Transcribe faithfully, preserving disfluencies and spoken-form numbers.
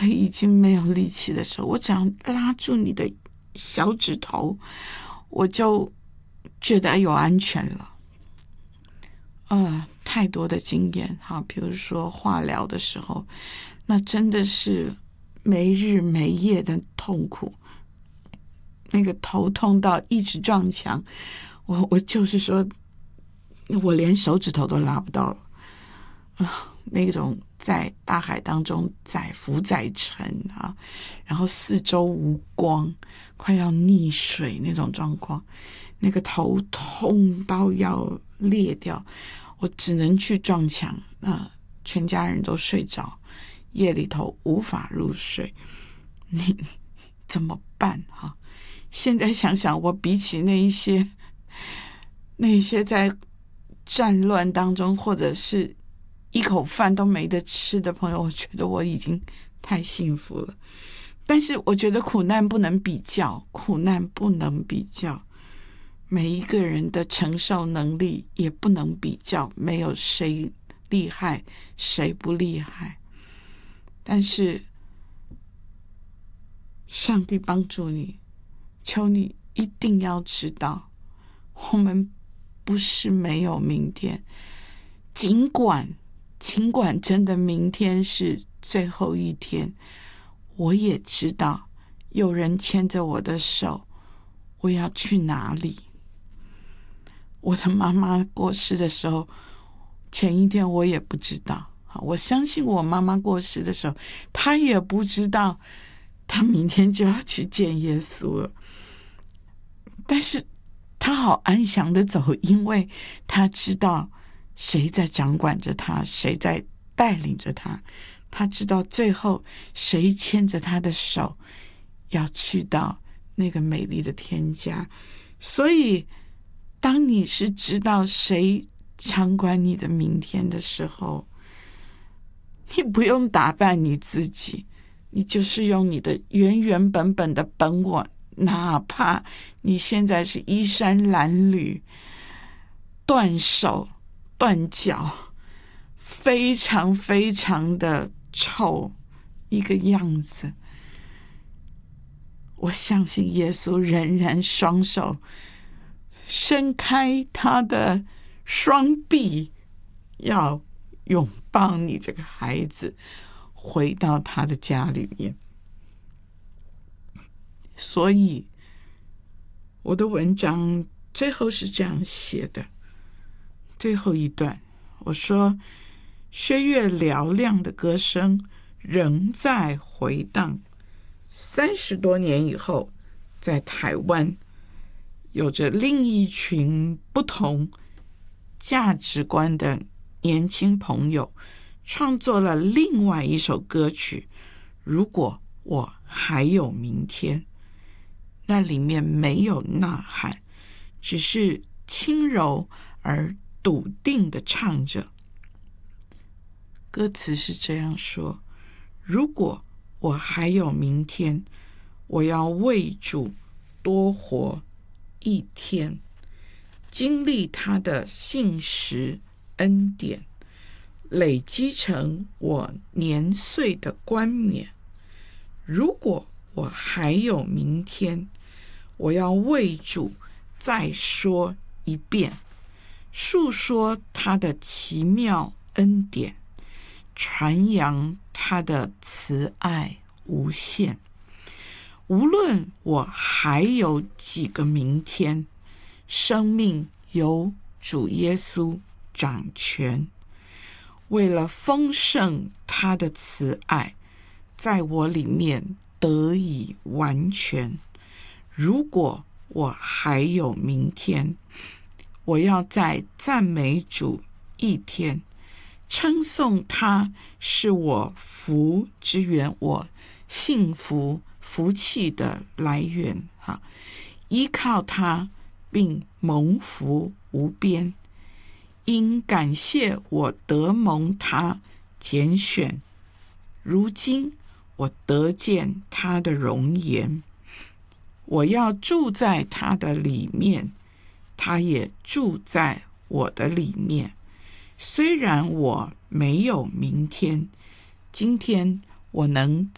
的已经没有力气的时候，我只要拉住你的小指头，我就觉得有安全了。呃，太多的经验哈，比如说化疗的时候，那真的是没日没夜的痛苦，那个头痛到一直撞墙，我我就是说，我连手指头都拉不到了啊、呃，那种在大海当中载浮载沉啊，然后四周无光，快要溺水那种状况，那个头痛到要裂掉。我只能去撞墙，那全家人都睡着，夜里头无法入睡，你怎么办哈？现在想想，我比起那一些那一些在战乱当中或者是一口饭都没得吃的朋友，我觉得我已经太幸福了。但是我觉得苦难不能比较，苦难不能比较，每一个人的承受能力也不能比较，没有谁厉害谁不厉害。但是上帝帮助你，求你一定要知道，我们不是没有明天，尽管尽管真的明天是最后一天，我也知道有人牵着我的手，我要去哪里。我的妈妈过世的时候，前一天我也不知道，我相信我妈妈过世的时候，她也不知道她明天就要去见耶稣了，但是她好安详的走，因为她知道谁在掌管着她，谁在带领着她，她知道最后谁牵着她的手要去到那个美丽的天家。所以当你是知道谁掌管你的明天的时候，你不用打扮你自己，你就是用你的原原本本的本我，哪怕你现在是衣衫褴褛、断手断脚，非常非常的丑一个样子，我相信耶稣仍然双手伸开他的双臂，要拥抱你这个孩子回到他的家里面。所以我的文章最后是这样写的，最后一段我说，薛岳嘹亮的歌声仍在回荡，三十多年以后，在台湾有着另一群不同价值观的年轻朋友创作了另外一首歌曲，如果我还有明天。那里面没有呐喊，只是轻柔而笃定地唱着。歌词是这样说，如果我还有明天，我要为主多活一天，经历他的信实恩典，累积成我年岁的冠冕。如果我还有明天，我要为主再说一遍，述说他的奇妙恩典，传扬他的慈爱无限。无论我还有几个明天，生命由主耶稣掌权。为了丰盛他的慈爱，在我里面得以完全。如果我还有明天，我要再赞美主一天，称颂他是我福之源，我幸福福气的来源哈，依靠他并蒙福无边。因感谢我得蒙他拣选，如今我得见他的容颜。我要住在他的里面，他也住在我的里面。虽然我没有明天，今天我能